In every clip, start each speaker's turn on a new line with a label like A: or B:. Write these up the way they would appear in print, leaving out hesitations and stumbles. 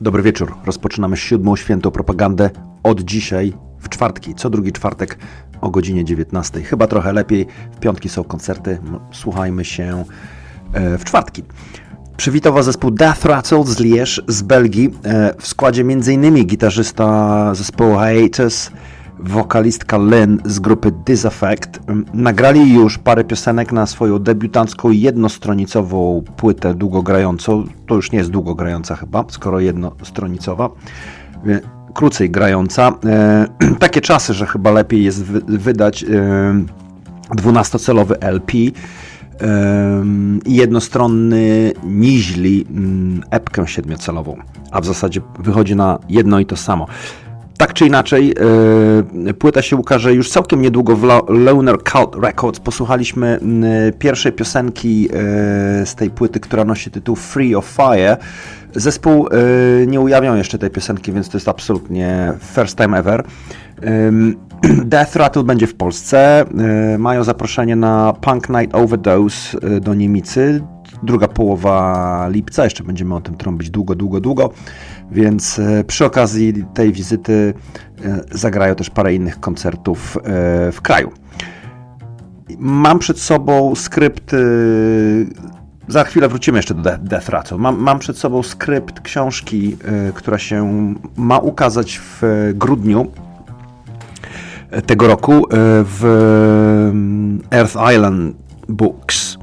A: Dobry wieczór. Rozpoczynamy 7. świętą propagandę od dzisiaj w czwartki. Co drugi czwartek o godzinie 19. Chyba trochę lepiej. W piątki są koncerty. Słuchajmy się w czwartki. Przywitał Was zespół Death Rattle z Liège z Belgii. W składzie m.in. gitarzysta zespołu Hiatus, wokalistka Lynn z grupy Disaffect. Nagrali już parę piosenek na swoją debiutancką jednostronicową płytę długogrającą. To już nie jest długogrająca chyba, skoro jednostronicowa. Krócej grająca. Takie czasy, że chyba lepiej jest wydać 12-celowy LP i jednostronny niźli epkę 7-celową, a w zasadzie wychodzi na jedno i to samo. Tak czy inaczej, płyta się ukaże już całkiem niedługo w Loner Cult Records. Posłuchaliśmy pierwszej piosenki z tej płyty, która nosi tytuł Free of Fire. Zespół nie ujawniał jeszcze tej piosenki, więc to jest absolutnie first time ever. Death Rattle będzie w Polsce. Mają zaproszenie na Punk Night Overdose do Niemicy. Druga połowa lipca. Jeszcze będziemy o tym trąbić długo. Więc przy okazji tej wizyty zagrają też parę innych koncertów w kraju. Mam przed sobą skrypt. Za chwilę wrócimy jeszcze do Death Rattle. Mam przed sobą skrypt książki, która się ma ukazać w grudniu tego roku w Earth Island Books,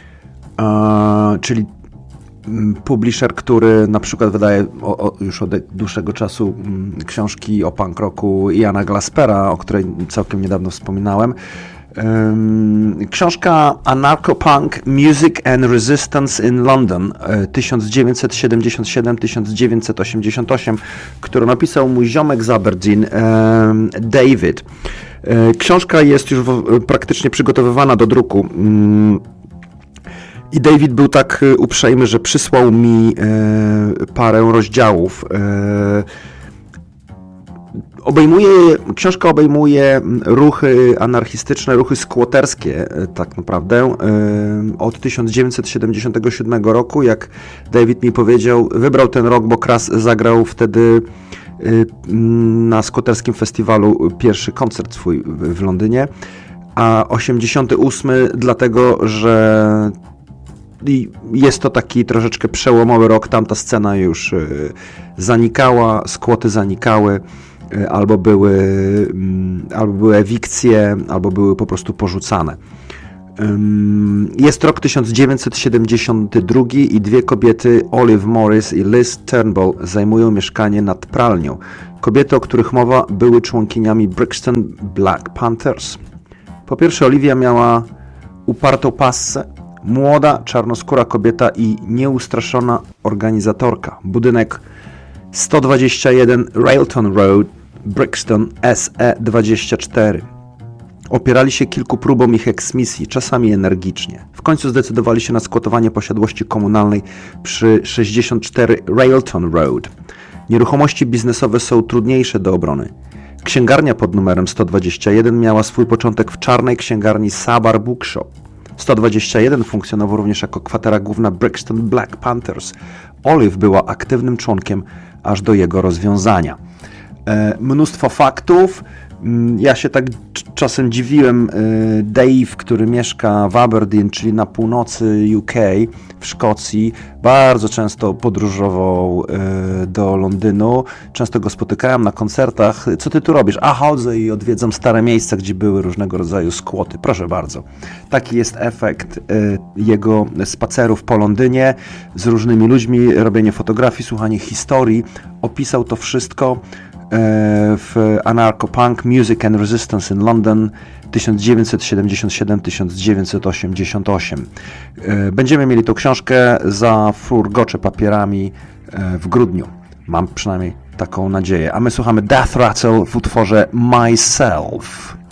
A: czyli publisher, który na przykład wydaje już od dłuższego czasu książki o punk rocku Iana Glaspera, o której całkiem niedawno wspominałem. Książka Anarcho-Punk Music and Resistance in London 1977-1988, którą napisał mój ziomek z Aberdeen, David. Książka jest już praktycznie przygotowywana do druku. I David był tak uprzejmy, że przysłał mi parę rozdziałów. Książka obejmuje ruchy anarchistyczne, ruchy skłoterskie tak naprawdę od 1977 roku, jak David mi powiedział, wybrał ten rok, bo Kras zagrał wtedy na skłoterskim festiwalu pierwszy koncert swój w Londynie, a 88 dlatego, że jest to taki troszeczkę przełomowy rok, tamta scena już zanikała, skłoty zanikały, albo były ewikcje, albo były po prostu porzucane. Jest rok 1972 i dwie kobiety, Olive Morris i Liz Turnbull, zajmują mieszkanie nad pralnią. Kobiety, o których mowa, były członkiniami Brixton Black Panthers. Po pierwsze, Olivia miała upartą passę, młoda, czarnoskóra kobieta i nieustraszona organizatorka. Budynek 121 Railton Road, Brixton, SE24. Opierali się kilku próbom ich eksmisji, czasami energicznie. W końcu zdecydowali się na skłotowanie posiadłości komunalnej przy 64 Railton Road. Nieruchomości biznesowe są trudniejsze do obrony. Księgarnia pod numerem 121 miała swój początek w czarnej księgarni Sabar Bookshop. 121 funkcjonował również jako kwatera główna Brixton Black Panthers. Olive była aktywnym członkiem aż do jego rozwiązania. Mnóstwo faktów. Ja się tak czasem dziwiłem. Dave, który mieszka w Aberdeen, czyli na północy UK, w Szkocji, bardzo często podróżował do Londynu. Często go spotykałem na koncertach. Co ty tu robisz? A chodzę i odwiedzam stare miejsca, gdzie były różnego rodzaju skłoty. Proszę bardzo. Taki jest efekt jego spacerów po Londynie z różnymi ludźmi, robienie fotografii, słuchanie historii. Opisał to wszystko w Anarcho-Punk Music and Resistance in London 1977-1988. Będziemy mieli tą książkę za furgocze papierami w grudniu. Mam przynajmniej taką nadzieję. A my słuchamy Death Rattle w utworze Myself.